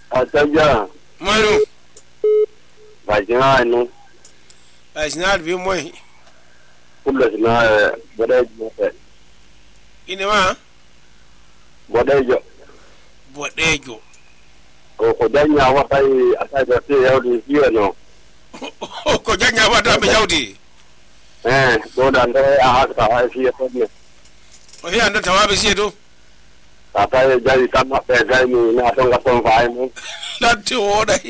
Ataja. Mano. Bajina no. Bajina bi moi. Kula na bodejo. Ine ma? Bodejo. Bodejo. Ko danya wa kai ataja te yaudi hiyo no. Ko danya wa da be yaudi. Do dan da a haka ha shi ya fadi. O ya ndo tawabe shi do. Ata ya jari kama pe gai ni na ton ga ton fai mu. Lati oda.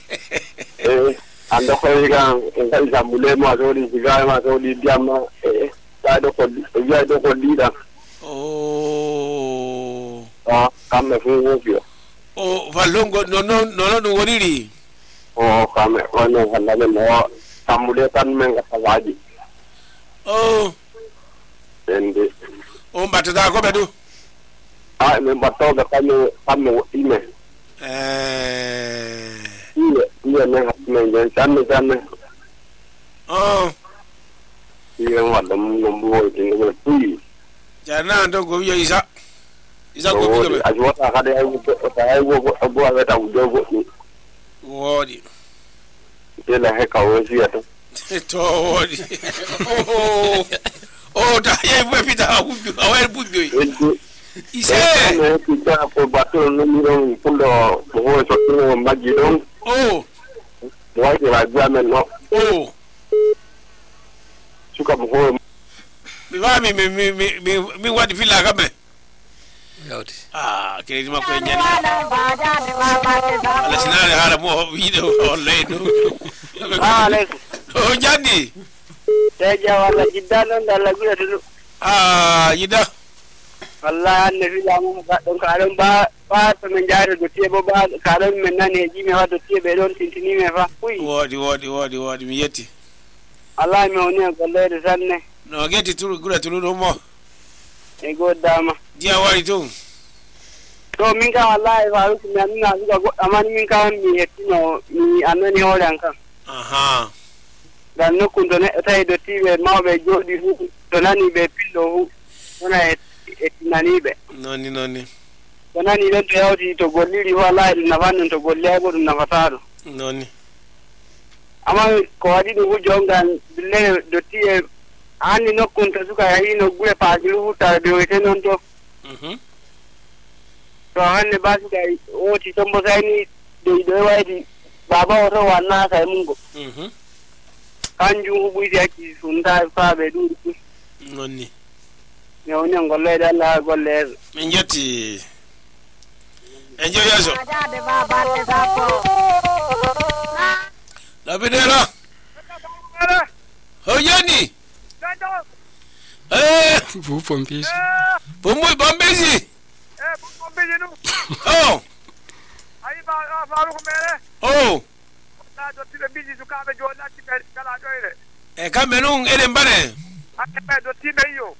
Ando ko yiga ngai zamule mo azori siga ma so di diama ta do ko lida. Oh. Kame fu wo. Valongo no woniri. Kame ono halale mo tamule tan men ga tawaji. Ende. Mbata ko bedu. Me mbato ga kame ime. Iya ne men janne. Iya wadam nombo tingo tui. Jana ndo go yo isa go bigo. Ajwa ka de ay go ta udogo ni. Wodi. Ela he ka wozi ato. To wodi. Da ye bu pita ubi awel bujo. Ise ne pita ko bato no miro pulo ko so to magidon. Why did I grab it? No. Suka mko. Mi wadi vila kama. Yauti. Kile ma ko nyani. Ala sinale hala mo video online. Alaikum. Jandi. Teja wala jidano ndalagu dulu. Yida. Allah ne vila mo don karan ba temen jare do tiebo ba karan men nane ji me wado tiebe don tintini me fa. Wodi mi yeti. Allah me oni ko le sanne. No geti gura tulu mo. Ego dama. Dia wari to. To min ka wallahi fa ruku men na ga amani min ka mi hetino mi anani hore anka. Dan no kun do ne tay do tibe mawbe jodi fu to nani be pillo ona etinani be. Noni. Nani don to yawti to golliri wallahi na fannin to golle ay bodum na fataro. Noni. Ama ko wadi do jongan bille do tiye ani no kun to suka yayi no gure pagilu ta do itenon to. To hanne ba su kai o ti tombo sai ni do wadi baba o wanna sai mungo. Kanju hubuiti aki sunda fa be du. Noni. Ne oni ngolle dalla golle. Min yetti. Enjoy yourself. Labidela. Hoyani. Vous pompez. Bombezi. Bombezi no. Ayi ba faru ko mere. Na do tibe biji su ka be jola ti be kala doire. Ka menun eden bane. Ate do tibe yo.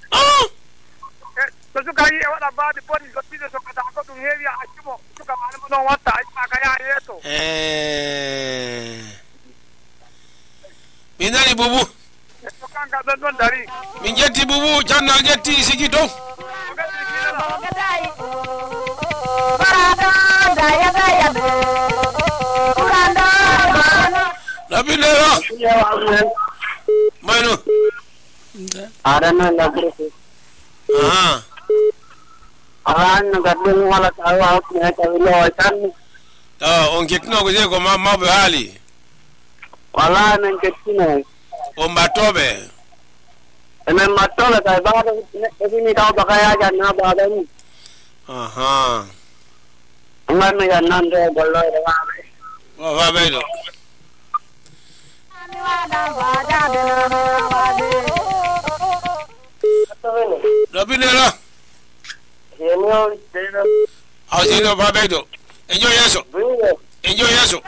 To suka yi wada ba di body do tibe so ka ta ko dum hewi a kimo suka ma no don wata ai ma ka ya yeto. Minani bubu. To kan ga don dari. Min jetti bubu janna jetti sigito. Labidela. Mano. Arana lagre. Aran gadung wala tawa ne tawilo tan. On ketno ko je ko ma be hali. Wala nan ketino. On batobe. Emen matola ta ba ni daw bakaya janna ba dan. Ngan me jannan de gollo de wa. Wa be do. Labidela. I'll Babedo. Enjoy yourself. Enjoy yourself.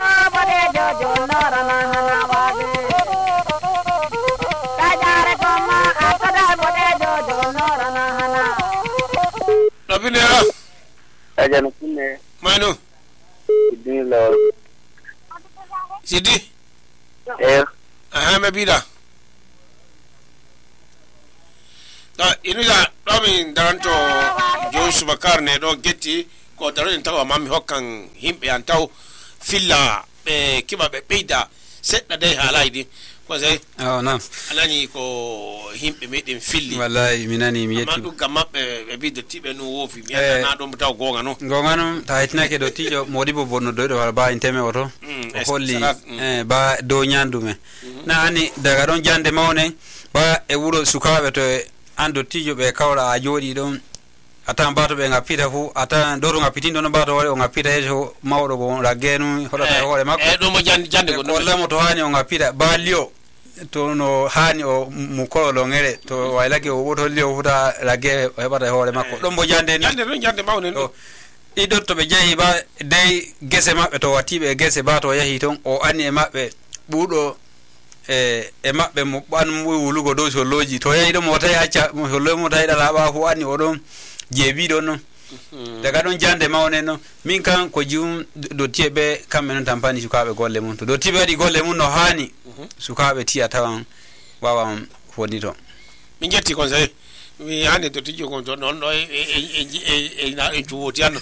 Labidela. Ajan kunne. Mano. Sidi. Mabida. Inu da Robin Daranto Joshua Bakar ne do getti ko daron tawa mammi hokkan himbe an taw filla be kiba be beida sedda dai halaidi ko sai nam anani ko himbe meden filli wallahi minani mi yetti madu gamabbe be biddo tibe no wofi mi na do taw gonga no ta hitnake do tijo modibo bonno do ba inteme oto holli ba do nyandume na ani daga don jande mawne ba e wuro sukabe to ando tijo be kawra a jodi don atan bato be ngapita fu atan doro ngapitindo no bato wale ngapita ejo mawdo go ragenu holata hore makko do mo jande go wala mo to hani ngapita ba lio to no hani o mukolo ngere to wailake o woto lio futa rage hebata hore makko do mo jande mawne do ido to be jehi ba dei gese mabbe to watibe gese bato yahi ton o ani e mabbe budo e mabbe mo ban mu wulugo do so loji to yahi do mo tay acca mo hollo mo tay dala ba fu ani o don jebi do no daga don jande mawne no min kan ko jum do tiebe kammen tampani sukabe golle mun to do tibe di golle mun no hani sukabe tiya tawan wawan fodi to min jetti kon sai mi hande to tijo kon to non do e juwoti anno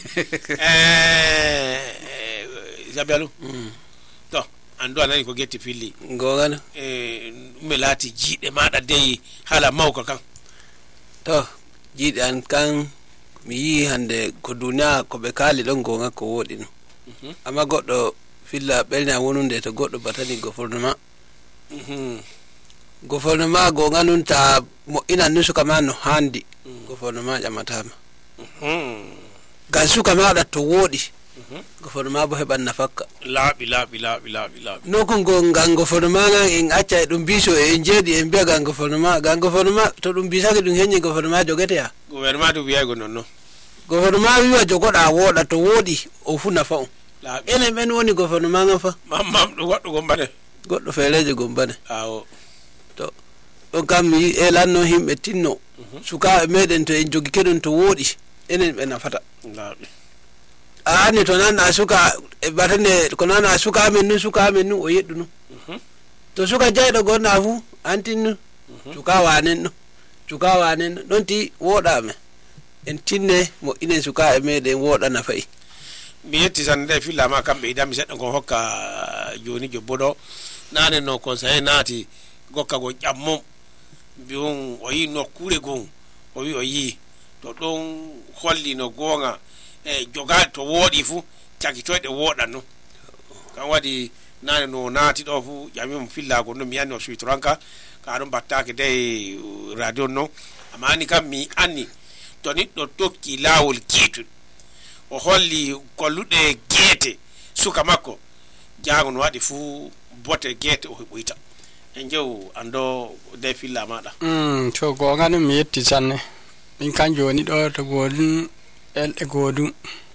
Isabelu to ando anani ko getti filli ngogana melati jide mada dey hala mawka kan to jide an kan mi yi hande ko duniya ko be kali don gonga ko wodi no amma goddo filla belna wonunde to goddo batani gouvernement gouvernement gonga nun ta mo ina nusu kama no handi gouvernement jamatama gan suka mada to wodi gouvernement bo heban nafakka labi no ko ngan gouvernement en acca dum biso e jedi en biya gan gouvernement to dum bisake dum henni gouvernement jogete ya gouvernement do wiya go nonno gouvernement wiwa jogoda woda to wodi o fu nafa on ene men woni gouvernement ngafa mam do goddo gombane goddo feleje gombane awo to don kam yi elanno himbe tinno suka meden to en jogi kedon to wodi enen be nafata labi ani to nan asuka batane ko nan asuka men nu o yeddu no to suka jaydo gonna fu antinu suka wanen non ti woda me en tinne mo inen suka meden woda na fai mi yetti sande filla ma kambe idam seddo ko hokka joni jobbodo nane no conseil nati gokka go jammom biun o yi no kure gon o wi o yi to don holli no gonga joga to wodi fu taki toyde woda no kan wadi nane no nati do fu jamim filla go no mi yanno suitranka ka don battake dey radio no amani kam mi anni to ni do tokki lawol kitu o holli kollude gete suka makko jangon wadi fu bote gete o heboita en jew ando de filla mada to go ngani mi yetti sanne min kan joni do to godun elde godun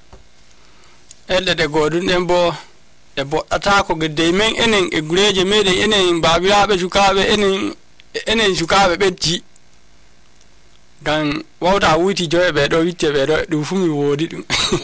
de godun den bo e bo ata ko gedde men enen e gureje meden enen babirabe sukabe enen sukabe betti gan wawta wuti joye be do witte be do dum fumi wodi dum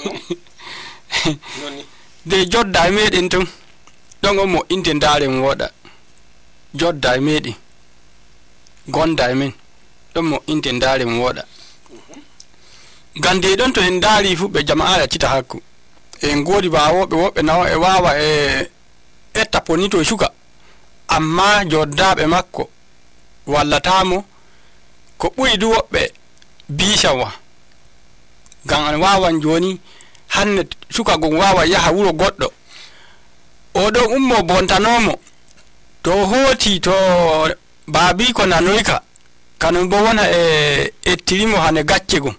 de jodda meden ton dongo mo intendare mo woda jodda medi gonda men don mo intendare mo woda gande don to en dari fu be jama'a tita hakku en godi bawo be wobe nawa e wawa e taponito shuga amma jodda be makko wallatamo ko buydu wobbe bishawa gan an wawan joni hanne shuka gon wawa yaha wuro goddo o do ummo bontanomo to hoti to babi ko nanoika kanon bo wona e tirimo hane gacce gon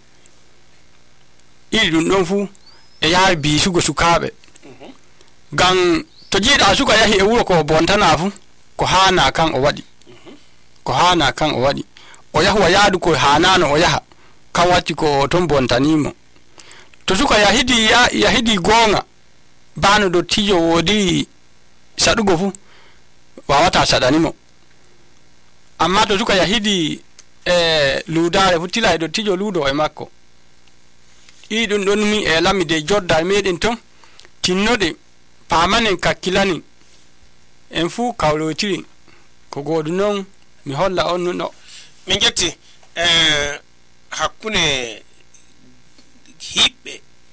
idun don fu e yaar bi sugo sukabe gan to jida suka yahi e wuro ko bontana fu ko hana kan o wadi o yahu wa yaadu ko hanano o yaha kawati ko ton bontanimo to suka yahidi gonga banu do tijo wodi sadugo fu wawata sadanimo amma to suka yahidi ludare fu tila do tijo ludo e makko idun don mi e lamide jodda meden ton tinnode pamanen kakkilani en fu kawlotiri ko godu non mi holla on no min jetti hakkune hibbe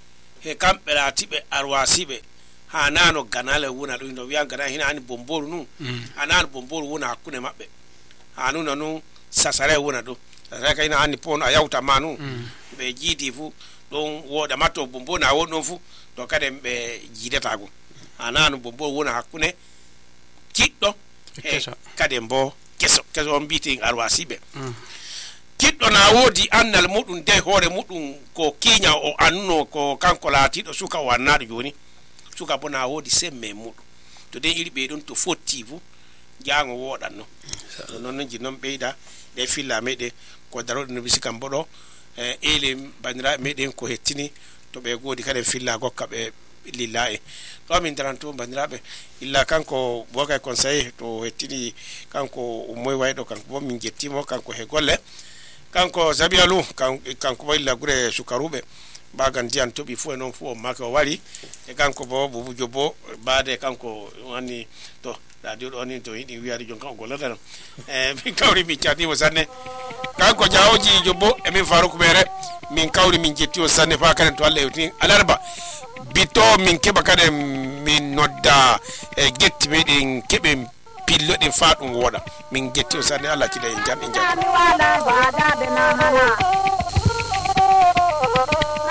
he kamɓe laatiɓe arwasiɓe ha nano ganale wona ɗum no wiya gana hina hani bomboru nu anano bomboru wona hakkunde maɓɓe ha nuna nu sasare wona ɗum sasare kayina hani pon a yawta ma nu ɓe jiidi fu ɗon woɗa matto bombo na won ɗon fu to kadi ɓe jiidatago ha nano bomboru wona hakkunde kiɗɗo e kadi mbo keso on mbiyete arwasiɓe kiɗɗo na woodi annal muɗum de hoore muɗum ko kiiña o annuno ko kanko laatiɗo suka o annaɗo joni suka bo na woodi semme muɗum to den iri ɓe ɗon to fotti fu jango woɗanno to noon jinnon ɓeyda ɗe filla meɗen ko daroɗe no bisi kam boɗo eli bandiraɓe meɗen ko hettini to ɓe goodi kadi filla gokka ɓe lilla e ɗo min daranto bandiraɓe illa kanko bokay conseil to hettini kanko ummoy wayɗo kanko bo min jettimo kanko he golle kanko Zabialu kanko bo illa gure sukaruɓe bagan diyan toɓi fu e noon fu o make o wari e kanko bo Boubou Diobbo baade kanko wani to radio ɗo ni to yiɗi wiyade jon kanko gollata no min kawri min catimo sanne kanko jawoji Diobbo e min Farouk Mere min kawri min jetti o sanne fa kadi to Allah ewtini alarba bito min keɓa kadi min nodda e getti meɗen keɓe pillo ɗin fa ɗum woɗa min jetti o sanne Allah cida en jam en jam